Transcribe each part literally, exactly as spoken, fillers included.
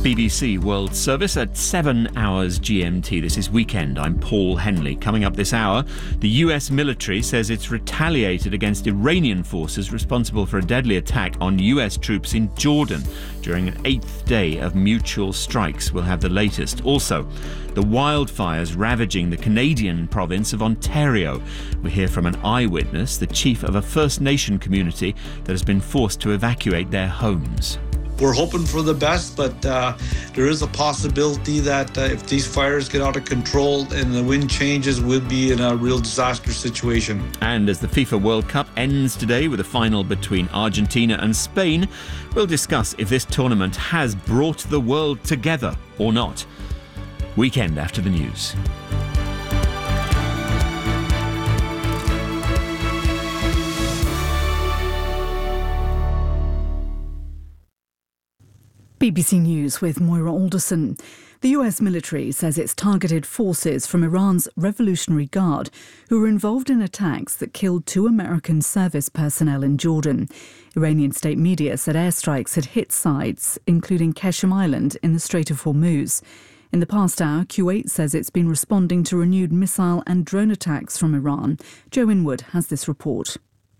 B B C World Service at seven hours G M T. This is Weekend. I'm Paul Henley. Coming up this hour, the U S military says it's retaliated against Iranian forces responsible for a deadly attack on U S troops in Jordan during an eighth day of mutual strikes. We'll have the latest. Also, the wildfires ravaging the Canadian province of Ontario. We hear from an eyewitness, the chief of a First Nation community that has been forced to evacuate their homes. We're hoping for the best, but uh, there is a possibility that uh, if these fires get out of control and the wind changes, we'll be in a real disaster situation. And as the FIFA World Cup ends today with a final between Argentina and Spain, we'll discuss if this tournament has brought the world together or not. Weekend after the news. B B C News with Moira Alderson. The U S military says it's targeted forces from Iran's Revolutionary Guard who were involved in attacks that killed two American service personnel in Jordan. Iranian state media said airstrikes had hit sites, including Qeshm Island in the Strait of Hormuz. In the past hour, Kuwait says it's been responding to renewed missile and drone attacks from Iran. Joe Inwood has this report.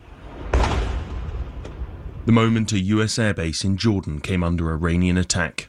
The moment a U S airbase in Jordan came under Iranian attack.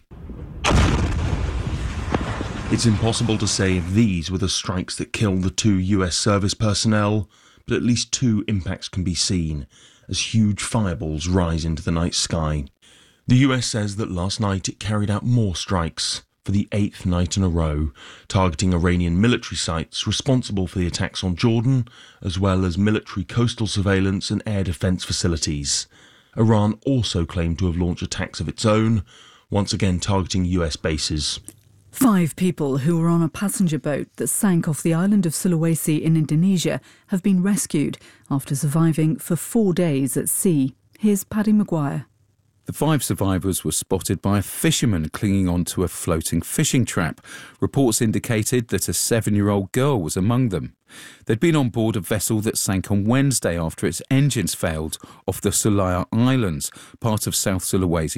It's impossible to say if these were the strikes that killed the two U S service personnel, but at least two impacts can be seen as huge fireballs rise into the night sky. The U S says that last night it carried out more strikes for the eighth night in a row, targeting Iranian military sites responsible for the attacks on Jordan, as well as military coastal surveillance and air defence facilities. Iran also claimed to have launched attacks of its own, once again targeting U S bases. Five people who were on a passenger boat that sank off the island of Sulawesi in Indonesia have been rescued after surviving for four days at sea. Here's Paddy Maguire. The five survivors were spotted by a fisherman clinging onto a floating fishing trap. Reports indicated that a seven-year-old girl was among them. They'd been on board a vessel that sank on Wednesday after its engines failed off the Solaya Islands, part of South Sulawesi